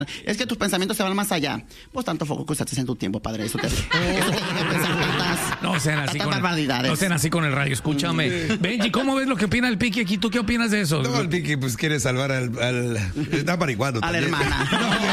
Es que tus pensamientos se van más allá. Pues tanto foco que usaste en tu tiempo, padre. Eso te llega a pensar tantas barbaridades. No sean así con el radio, escúchame. Benji, ¿cómo ves lo que opina el Piqui aquí? ¿Tú qué opinas de eso? No, el Piqui pues quiere salvar está marihuano a también. la hermana.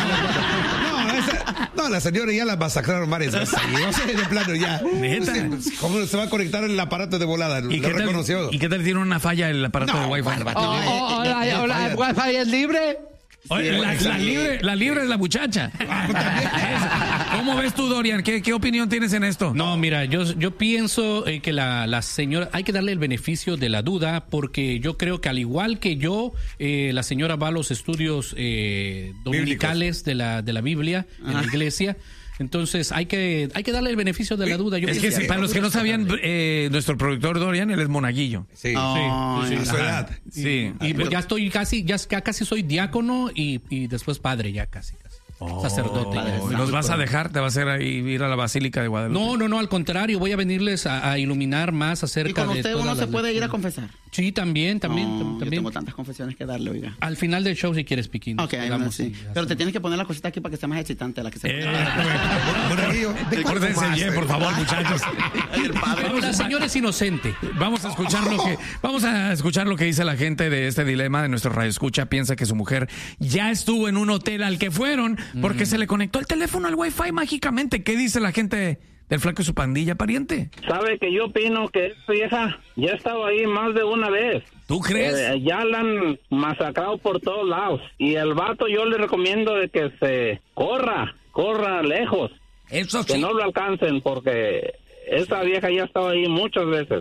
No, la señora ya la masacraron varias veces. No sé, de plano ya. ¿Neta? ¿Cómo se va a conectar el aparato de volada? ¿Y qué reconoció? ¿Y qué tal tiene una falla el aparato de Wi-Fi? Hola, ¿el Wi-Fi es libre? Oye, la libre es la muchacha. ¿Cómo ves tú, Dorian? ¿Qué opinión tienes en esto? No, mira, yo pienso que la señora, hay que darle el beneficio de la duda, porque yo creo que al igual que yo, la señora va a los estudios dominicales de la Biblia en la iglesia. Entonces hay que darle el beneficio de la duda. Es que para los que no sabían, nuestro productor Dorian, él es monaguillo. Sí. A su edad. Sí. Y ya estoy casi soy diácono y después padre, ya casi. Sacerdote. ¿Nos vas a dejar? ¿Te vas a hacer ir a la Basílica de Guadalupe? No, al contrario, voy a venirles a iluminar más acerca de... ¿Y con usted uno se puede ir a confesar? Sí, también. Yo tengo tantas confesiones que darle, oiga. Al final del show, si quieres, Piquín. Ok, sí. Pero te tienes que poner la cosita aquí para que sea más excitante la que se Córdense bien, por favor, muchachos. La señora es inocente. Vamos a escuchar lo que dice la gente de este dilema de nuestro radioescucha. Piensa que su mujer ya estuvo en un hotel al que fueron porque se le conectó el teléfono al Wi-Fi mágicamente. ¿Qué dice la gente del Flaco y su pandilla, pariente? Sabe que yo opino que esta vieja ya estaba ahí más de una vez. ¿Tú crees? Ya la han masacrado por todos lados. Y el vato yo le recomiendo de que se corra lejos. Eso sí. Que no lo alcancen, porque esa vieja ya estaba ahí muchas veces.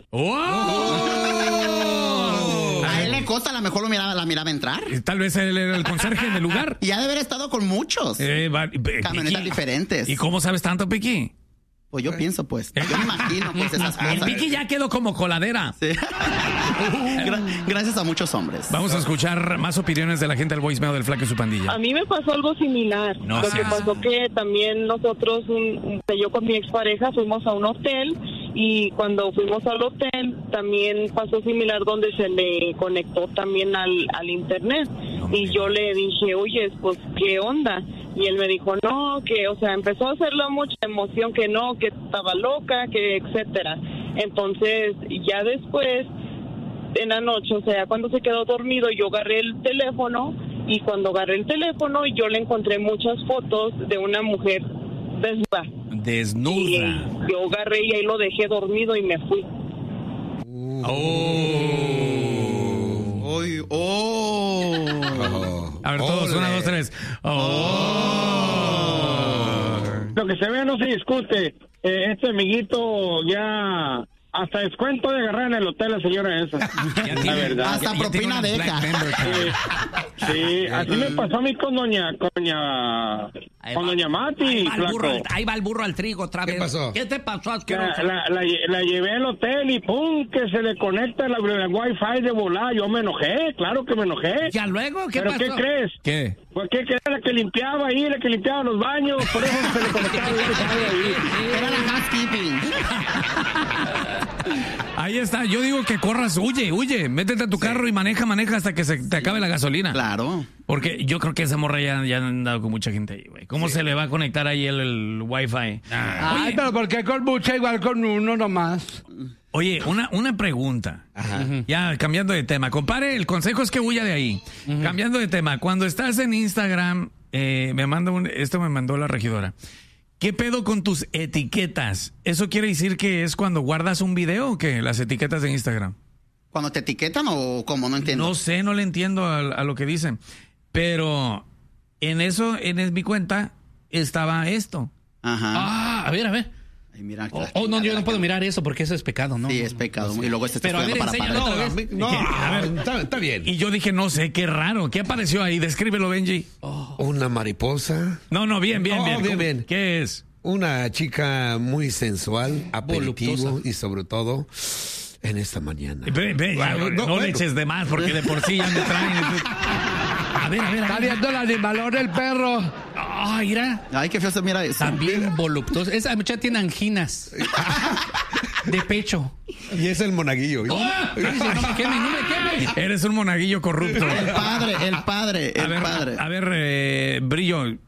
A él le consta, a lo mejor la miraba entrar. Tal vez él era el conserje del lugar. Y ha de haber estado con muchos. Camionetas diferentes. ¿Y cómo sabes tanto, Piqui? Pues yo pienso, pues. Yo me imagino, pues, esas cosas. El Piqui ya quedó como coladera. Sí. Gracias a muchos hombres. Vamos a escuchar más opiniones de la gente del voicemail del Flaco y su pandilla. A mí me pasó algo similar. Lo que pasó que también nosotros, yo con mi expareja fuimos a un hotel, y cuando fuimos al hotel también pasó similar, donde se le conectó también al internet. Y yo le dije, oye, pues, ¿qué onda? Y él me dijo, no, que, o sea, empezó a hacerlo mucha emoción, que no, que estaba loca, que etcétera. Entonces, ya después, en la noche, o sea, cuando se quedó dormido, yo agarré el teléfono, y cuando agarré el teléfono, yo le encontré muchas fotos de una mujer desnuda. Y yo agarré y ahí lo dejé dormido y me fui. A ver, todos, 1, 2, 3. Lo que se ve no se discute. Este amiguito ya hasta descuento de agarrar en el hotel la señora esa. La verdad. Hasta propina deja. Sí, así me pasó a mí con doña Mati. Ahí va el burro al trigo otra vez. ¿Qué pasó? ¿Qué te pasó, asqueroso? La llevé al hotel y pum, que se le conecta el Wi-Fi de volada. Yo me enojé, claro que me enojé. ¿Ya luego? ¿Qué ¿Pero pasó? qué crees? ¿Qué? Pues que era la que limpiaba ahí, la que limpiaba los baños, por eso se le conectaba el Wi-Fi ahí. Era la housekeeping. Ahí está, yo digo que corras, huye, métete a tu carro y maneja hasta que se te acabe la gasolina. Claro. Porque yo creo que esa morra ya han andado con mucha gente ahí, güey. ¿Cómo se le va a conectar ahí el Wi-Fi? Ay, pero ¿por qué con mucha igual con uno nomás? Oye, una pregunta. Ajá. Ya, cambiando de tema. Compare, el consejo es que huya de ahí. Cambiando de tema, cuando estás en Instagram, me mandó la regidora. ¿Qué pedo con tus etiquetas? ¿Eso quiere decir que es cuando guardas un video o qué? Las etiquetas de Instagram. ¿Cuando te etiquetan o cómo? No entiendo. No sé, no le entiendo a lo que dicen. Pero en mi cuenta estaba esto. Ajá. A ver. Ay, mira, no, yo no puedo mirar eso porque eso es pecado, ¿no? Sí, es pecado. Y luego pero a ver, enséñalo otra vez. No, a ver, está bien. Y yo dije, no sé, qué raro. ¿Qué apareció ahí? Descríbelo, Benji. Una mariposa. No, bien. Bien. ¿Qué es? Una chica muy sensual, aperitivo y sobre todo en esta mañana. No le eches de más porque de por sí ya me traen. A ver. Está viendo el animalón el perro. Mira. Ay, qué feo se mira eso. También voluptuoso. Esa muchacha tiene anginas. De pecho. Y es el monaguillo. No me quemen. Eres un monaguillo corrupto. El padre. A ver, Brillo,